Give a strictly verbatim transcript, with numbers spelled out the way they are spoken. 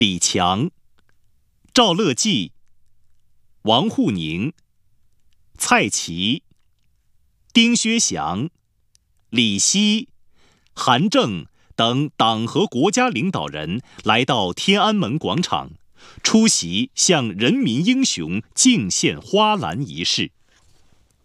李强、赵乐际、王沪宁、蔡奇、丁薛祥、李希、韩正等党和国家领导人来到天安门广场，出席向人民英雄敬献花篮仪式。